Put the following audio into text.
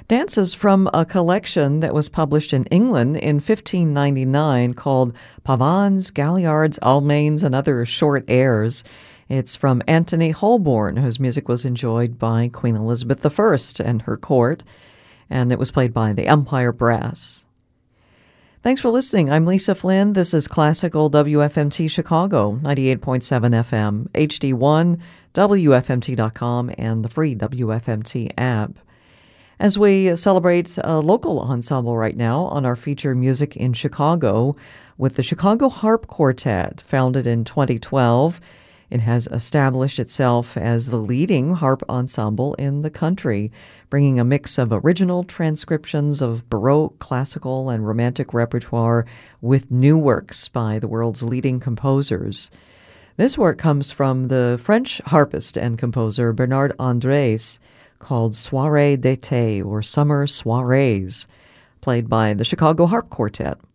Dances from a collection that was published in England in 1599 called Pavans, Galliards, Almains, and Other Short Airs. It's from Anthony Holborn, whose music was enjoyed by Queen Elizabeth I and her court, and it was played by the Empire Brass. Thanks for listening. I'm Lisa Flynn. This is Classical WFMT Chicago, 98.7 FM, HD1, WFMT.com, and the free WFMT app. As we celebrate a local ensemble right now on our feature Music in Chicago with the Chicago Harp Quartet, founded in 2012. It has established itself as the leading harp ensemble in the country, bringing a mix of original transcriptions of Baroque, classical, and Romantic repertoire with new works by the world's leading composers. This work comes from the French harpist and composer Bernard Andrés, called Soirée d'été, or Summer Soirees, played by the Chicago Harp Quartet.